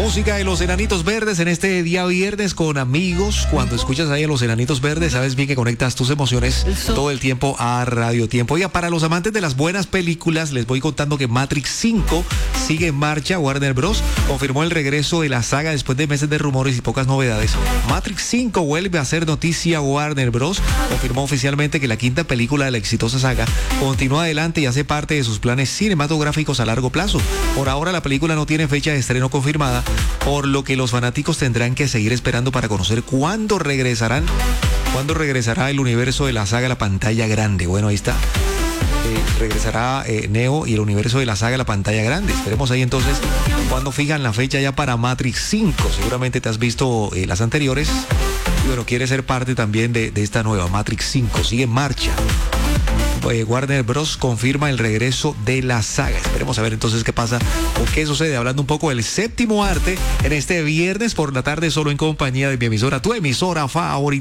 Música de Los Enanitos Verdes en este día viernes con amigos. Cuando escuchas ahí a Los Enanitos Verdes, sabes bien que conectas tus emociones todo el tiempo a Radio Tiempo. Oiga, para los amantes de las buenas películas, les voy contando que Matrix 5 sigue en marcha. Warner Bros. Confirmó el regreso de la saga después de meses de rumores y pocas novedades. Matrix 5 vuelve a ser noticia. Warner Bros. Confirmó oficialmente que la quinta película de la exitosa saga continúa adelante y hace parte de sus planes cinematográficos a largo plazo. Por ahora la película no tiene fecha de estreno confirmada, por lo que los fanáticos tendrán que seguir esperando para conocer cuándo regresará el universo de la saga a la pantalla grande. Bueno, ahí está. Regresará Neo y el universo de la saga a la pantalla grande. Esperemos ahí entonces cuando fijan la fecha ya para Matrix 5. Seguramente te has visto las anteriores y bueno, quieres ser parte también de esta nueva Matrix 5. Sigue en marcha. Warner Bros. Confirma el regreso de la saga. Esperemos a ver entonces qué pasa o qué sucede. Hablando un poco del séptimo arte en este viernes por la tarde, solo en compañía de mi emisora, tu emisora favorita.